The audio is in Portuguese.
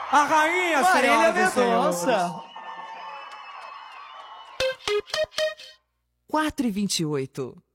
A rainha, Marília senhoras e Mendonça. senhores. 4h28.